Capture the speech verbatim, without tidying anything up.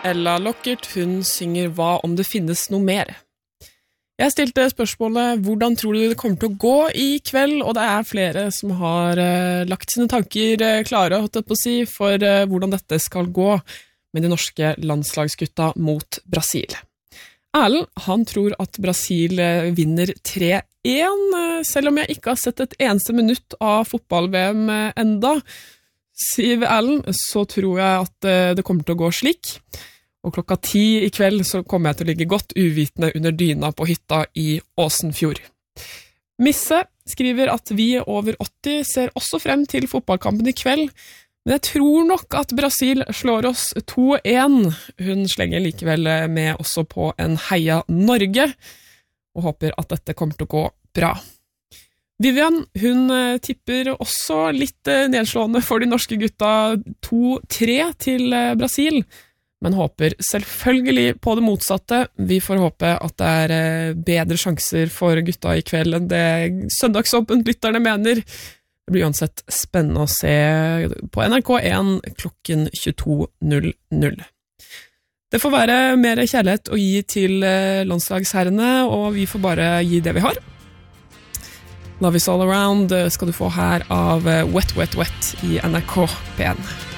Ella Lockert, hun synger Hva om det finnes noe mer? Jeg stilte spørsmålet hvordan tror du det kommer til å gå i kveld, og det er flere som har uh, lagt sine tanker uh, klare, holdt jeg på å si, for uh, hvordan dette skal gå med de norske landslagsgutta mot Brasil. Erlend, han tror at Brasil uh, vinner tre én, uh, selv om jeg ikke har sett et eneste minutt av fotball-V M uh, enda. Sier Erlend, så tror jeg at uh, det kommer til å gå slik. Og klokka ti i kveld så kommer jeg til å ligge godt uvitende under dyna på hytta i Åsenfjord. Misse skriver at vi over åtti ser også frem til fotballkampen i kveld, men jeg tror nok at Brasil slår oss to én. Hun slenger likevel med også på en Heia Norge, og håper at dette kommer til å gå bra. Vivian, hun tipper også litt nedslående for de norske gutta to tre til Brasil, men håper selvfølgelig på det motsatte. Vi får håpe at det er bedre sjanser for gutta i kveld enn det søndagsåpent-lytterne mener. Det blir uansett spennende å se på N R K én klokken tjueto null null. Det får være mer kjærlighet å gi til landslagsherrene, og vi får bare gi det vi har. Love is all around skal du få her av Wet, Wet, Wet i N R K P én.